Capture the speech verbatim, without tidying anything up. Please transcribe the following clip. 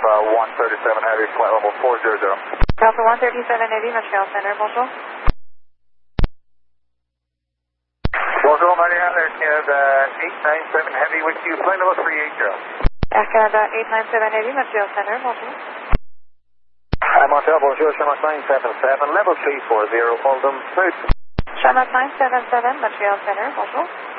Alpha one thirty-seven Heavy, flight level four zero zero. Alpha one thirty-seven Heavy, Montreal Center, bonjour. Bonjour, Maria, Air Canada eight ninety-seven Heavy with you, flight level three eight zero. Air Canada eight ninety-seven Heavy, Montreal Center, bonjour. Hi, Montreal, bonjour, Charlotte nine seven seven, level three four zero, Oldham, smooth. Charlotte nine seven seven, Montreal Center, bonjour.